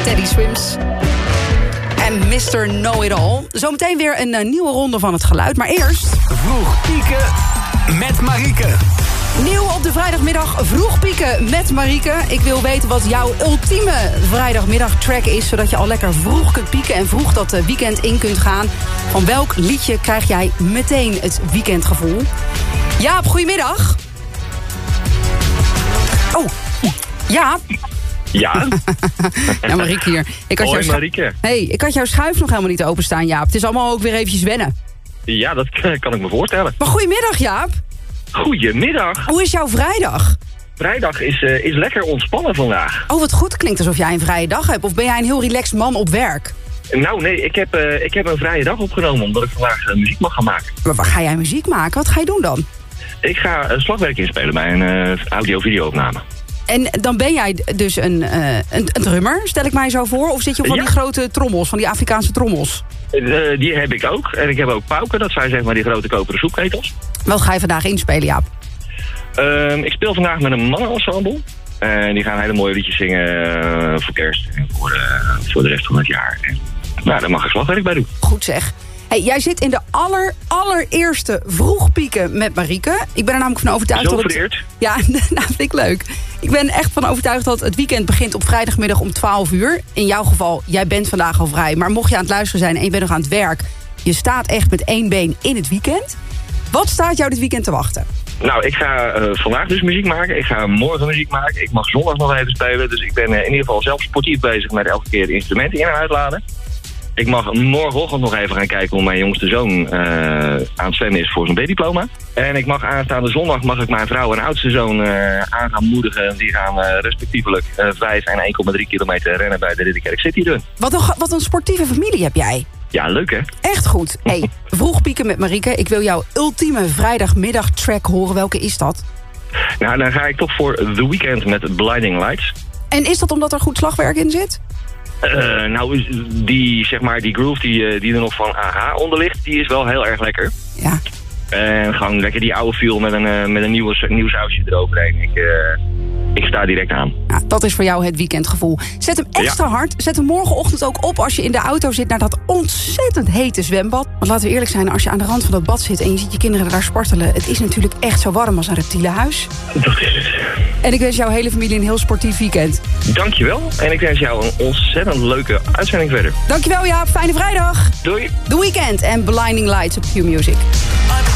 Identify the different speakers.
Speaker 1: Teddy Swims en Mr. Know-It-All. Zometeen weer een nieuwe ronde van het geluid, maar eerst...
Speaker 2: Vroeg pieken met Marieke.
Speaker 1: Nieuw op de vrijdagmiddag, vroeg pieken met Marieke. Ik wil weten wat jouw ultieme vrijdagmiddagtrack is... zodat je al lekker vroeg kunt pieken en vroeg dat weekend in kunt gaan. Van welk liedje krijg jij meteen het weekendgevoel? Jaap, goedemiddag. Oh, Jaap.
Speaker 3: Ja?
Speaker 1: Ja, Marieke hier.
Speaker 3: Hoi Marieke.
Speaker 1: Hey, ik had jouw schuif nog helemaal niet openstaan, Jaap. Het is allemaal ook weer eventjes wennen.
Speaker 3: Ja, dat kan ik me voorstellen.
Speaker 1: Maar goedemiddag, Jaap.
Speaker 3: Goedemiddag.
Speaker 1: Hoe is jouw vrijdag?
Speaker 3: Vrijdag is lekker ontspannen vandaag.
Speaker 1: Oh, wat goed. Klinkt alsof jij een vrije dag hebt. Of ben jij een heel relaxed man op werk?
Speaker 3: Nou, nee, ik heb een vrije dag opgenomen... omdat ik vandaag muziek mag gaan maken.
Speaker 1: Maar waar ga jij muziek maken? Wat ga je doen dan?
Speaker 3: Ik ga slagwerk inspelen bij een audio-video-opname.
Speaker 1: En dan ben jij dus een drummer, stel ik mij zo voor? Of zit je op van die grote trommels, van die Afrikaanse trommels?
Speaker 3: Die heb ik ook. En ik heb ook pauken, dat zijn zeg maar die grote koperen soepketels.
Speaker 1: Wat ga je vandaag inspelen, Jaap?
Speaker 3: Ik speel vandaag met een mannenensemble. En die gaan hele mooie liedjes zingen voor kerst en voor de rest van het jaar. En, nou, daar mag ik slagwerk bij doen.
Speaker 1: Goed zeg. Hey, jij zit in de allereerste vroegpieken met Marieke. Ik ben er namelijk van overtuigd
Speaker 3: Zo
Speaker 1: dat
Speaker 3: vereerd.
Speaker 1: Ja, nou, vind ik leuk. Ik ben echt van overtuigd dat het weekend begint op vrijdagmiddag om 12 uur. In jouw geval, jij bent vandaag al vrij. Maar mocht je aan het luisteren zijn en je bent nog aan het werk... je staat echt met één been in het weekend. Wat staat jou dit weekend te wachten?
Speaker 3: Nou, ik ga vandaag dus muziek maken. Ik ga morgen muziek maken. Ik mag zondag nog even spelen. Dus ik ben in ieder geval zelf sportief bezig met elke keer instrumenten in- en uitladen. Ik mag morgenochtend nog even gaan kijken hoe mijn jongste zoon aan het zwemmen is voor zijn B-diploma. En ik mag aanstaande zondag mijn vrouw en oudste zoon aan gaan moedigen. Die gaan respectievelijk 5 en 1,3 kilometer rennen bij de Ridderkerk City Run.
Speaker 1: Wat een sportieve familie heb jij.
Speaker 3: Ja, leuk hè?
Speaker 1: Echt goed. Hey, vroeg pieken met Marieke. Ik wil jouw ultieme vrijdagmiddagtrack horen. Welke is dat?
Speaker 3: Nou, dan ga ik toch voor The Weeknd met Blinding Lights.
Speaker 1: En is dat omdat er goed slagwerk in zit?
Speaker 3: Nou, die groove die er nog van AHA onder ligt, die is wel heel erg lekker.
Speaker 1: Ja.
Speaker 3: En gewoon lekker die oude feel met een nieuw sausje eroverheen. Ik sta direct aan.
Speaker 1: Ja, dat is voor jou het weekendgevoel. Zet hem extra hard. Zet hem morgenochtend ook op als je in de auto zit naar dat ontzettend hete zwembad. Want laten we eerlijk zijn, als je aan de rand van dat bad zit en je ziet je kinderen daar spartelen, het is natuurlijk echt zo warm als een reptielenhuis.
Speaker 3: Dat is het.
Speaker 1: En ik wens jouw hele familie een heel sportief weekend.
Speaker 3: Dankjewel. En ik wens jou een ontzettend leuke uitzending verder.
Speaker 1: Dankjewel Jaap, fijne vrijdag.
Speaker 3: Doei.
Speaker 1: The Weeknd en Blinding Lights op Q Music.